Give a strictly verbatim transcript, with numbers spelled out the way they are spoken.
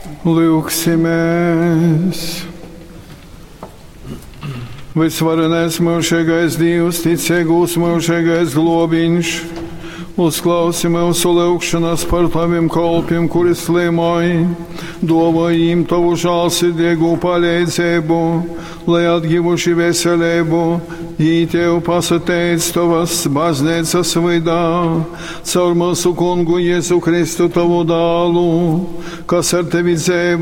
Lūksimies! Visvarenais mūžīgais Dievs, ticīgais mūžīgais globiņš, uzklausi mūsu lūgšanas par taviem kalpiem, kuri slimoja, dāvāj viņiem tavu žēlsirdīgu palīdzību, lai atguvuši veselību, viņi tev pasateic tavas baznīcas vidā, caur mūsu kungu Jēzu Kristu tavu dālu, kas ar tevi dzīvo